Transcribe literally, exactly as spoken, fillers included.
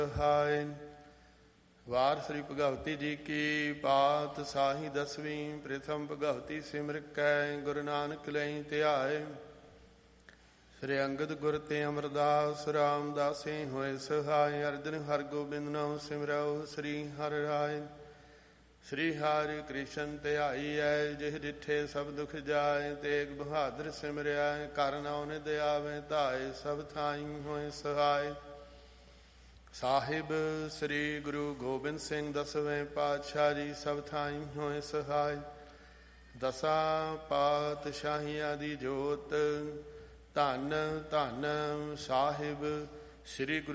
ਹਾਏ। ਵਾਰ ਸ੍ਰੀ ਭਗਵਤੀ ਜੀ ਕੀ ਪਾਤ ਸਾਹੀ ਦਸਵੀਂ। ਪ੍ਰਥਮ ਭਗਵਤੀ ਸਿਮਰ ਕੈ ਗੁਰੂ ਨਾਨਕ ਲਈ ਧਿਆਏ। ਸ੍ਰੀ ਅੰਗਦ ਗੁਰ ਤੇ ਅਮਰਦਾਸ ਰਾਮਦਾਸੇ ਹੋਏ ਸਹਾਇ। ਅਰਜਨ ਹਰਗੋਬਿੰਦ ਨਾਮ ਸਿਮਰਉ ਸ੍ਰੀ ਹਰਿ ਰਾਏ। ਸ੍ਰੀ ਹਰਿ ਕ੍ਰਿਸ਼ਨ ਧਿਆਈ ਐ ਜਿਹ ਡਿਠੇ ਸਭ ਦੁਖ ਜਾਏ। ਤੇਗ ਬਹਾਦਰ ਸਿਮਰਿਆ ਕਰ ਨਾਉ ਨਿਧ ਆਵੇ ਧਾਏ। ਸਭ ਥਾਈ ਹੋਏ ਸਹਾਇ। ਸਾਹਿਬ ਸ੍ਰੀ ਗੁਰੂ ਗੋਬਿੰਦ ਸਿੰਘ ਦਸਵੇਂ ਪਾਤਸ਼ਾਹ ਜੀ ਸਭ ਥਾਈ ਹੋਏ ਸਹਾਇ। ਦਸਾਂ ਪਾਤਸ਼ਾਹੀਆਂ ਦੀ ਜੋਤ ਧੰਨ ਧੰਨ ਸਾਹਿਬ ਸ੍ਰੀ ਗੁਰੂ